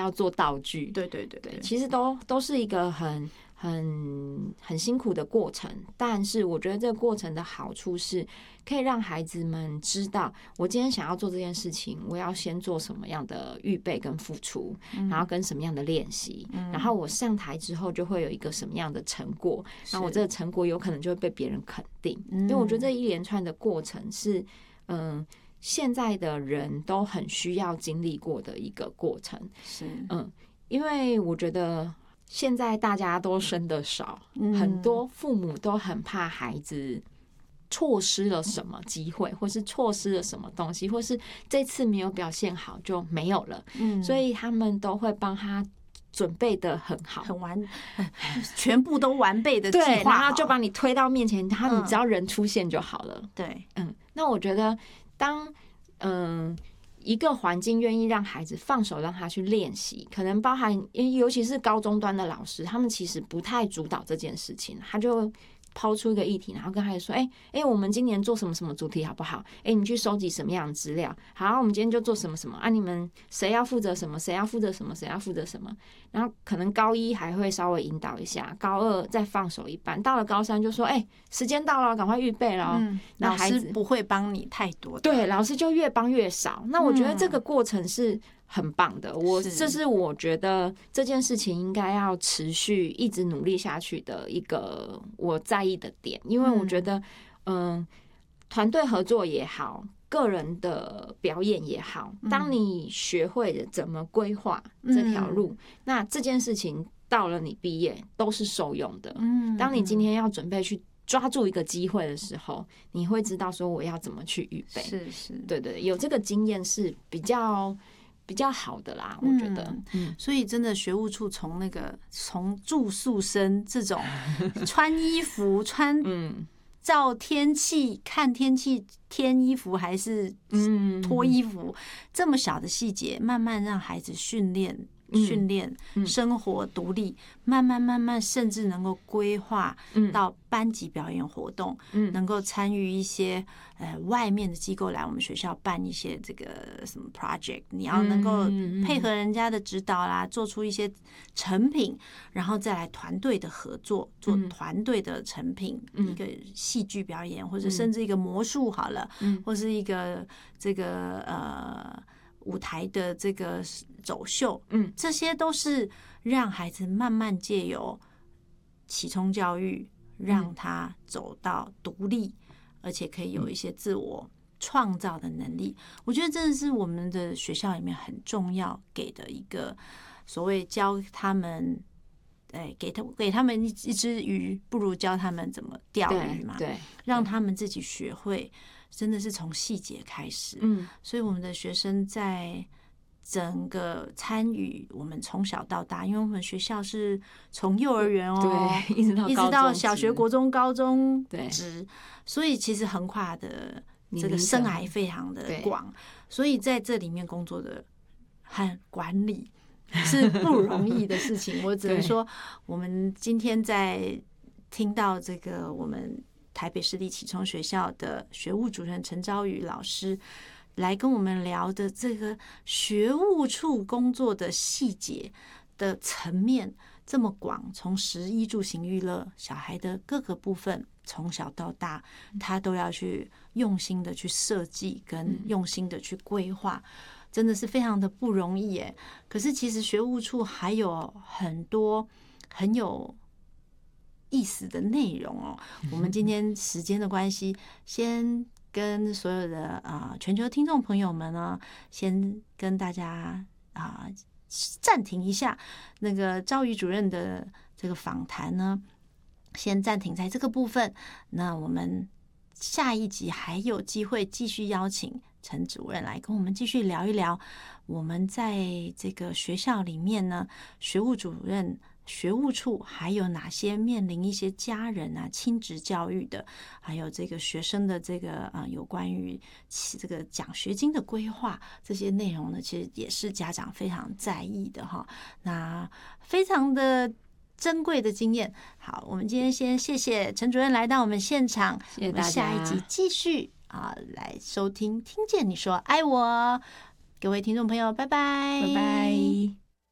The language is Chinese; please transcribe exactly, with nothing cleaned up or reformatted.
要做道具， 对对对 对, 对，其实都都是一个很很很辛苦的过程。但是我觉得这个过程的好处是，可以让孩子们知道，我今天想要做这件事情，我要先做什么样的预备跟付出，然后跟什么样的练习，然后我上台之后就会有一个什么样的成果，然后我这个成果有可能就会被别人肯定。因为我觉得这一连串的过程是，嗯。现在的人都很需要经历过的一个过程， 是嗯，因为我觉得现在大家都生得少， 嗯、 很多父母都很怕孩子错失了什么机会，或是错失了什么东西，或是这次没有表现好就没有了，嗯，所以他们都会帮他准备的很好， 很完，全部都完备的计划好， 对，然后就把你推到面前，他你只要人出现就好了， 嗯、对， 嗯，那我觉得。当嗯一个环境愿意让孩子放手让他去练习，可能包含尤其是高中端的老师，他们其实不太主导这件事情，他就抛出一个议题，然后跟孩子说：“哎、欸、哎、欸，我们今年做什么什么主题好不好？哎、欸，你去收集什么样的资料？好，我们今天就做什么什么啊？你们谁要负责什么？谁要负责什么？谁要负责什么？然后可能高一还会稍微引导一下，高二再放手一半，到了高三就说：哎、欸，时间到了，赶快预备了。嗯， 老师不会帮你太多的， 对，老师就越帮越少。那我觉得这个过程是很棒的，我这是我觉得这件事情应该要持续一直努力下去的一个我在意的点，因为我觉得，嗯，团队合作也好，个人的表演也好，当你学会了怎么规划这条路，那这件事情到了你毕业都是受用的。嗯，当你今天要准备去抓住一个机会的时候，你会知道说我要怎么去预备。 是是， 对对，有这个经验是比较。比较好的啦，我觉得。 嗯，所以真的学务处从那个从住宿生这种穿衣服穿嗯照天气看天气添衣服还是脱衣服这么小的细节，慢慢让孩子训练。训练生活独立，慢慢慢慢，甚至能够规划到班级表演活动，能够参与一些呃外面的机构来我们学校办一些这个什么 project， 你要能够配合人家的指导啦，做出一些成品，然后再来团队的合作，做团队的成品，一个戏剧表演，或者甚至一个魔术好了，或是一个这个呃。舞台的这个走秀，嗯，这些都是让孩子慢慢借由启聪教育，让他走到独立，而且可以有一些自我创造的能力。我觉得这是我们的学校里面很重要给的一个所谓教他们，哎，给他给他们一只鱼，不如教他们怎么钓鱼嘛， 对， 让他们自己学会。真的是从细节开始，嗯，所以我们的学生在整个参与，我们从小到大，因为我们学校是从幼儿园哦， 对，一直到一直到小学、国中、高中对职，所以其实横跨的这个生涯非常的广，所以在这里面工作的和管理是不容易的事情。我只能说，我们今天在听到这个我们。台北市立启聪学校的学务主任陈昭宇老师来跟我们聊的这个学务处工作的细节的层面这么广，从食衣住行娱乐小孩的各个部分，从小到大，他都要去用心的去设计跟用心的去规划，真的是非常的不容易耶。可是其实学务处还有很多很有意思的内容哦，我们今天时间的关系，先跟所有的啊、呃、全球听众朋友们呢，先跟大家啊、呃、暂停一下那个昭宇主任的这个访谈呢，先暂停在这个部分。那我们下一集还有机会继续邀请陈主任来跟我们继续聊一聊，我们在这个学校里面呢，学务主任。学务处还有哪些面临一些家人啊亲职教育的，还有这个学生的这个啊、呃、有关于这个奖学金的规划，这些内容呢，其实也是家长非常在意的哈。那非常的珍贵的经验。好，我们今天先谢谢陈主任来到我们现场， 谢谢大家。 我们下一集继续啊来收听，听见你说爱我，各位听众朋友，拜拜， 拜拜。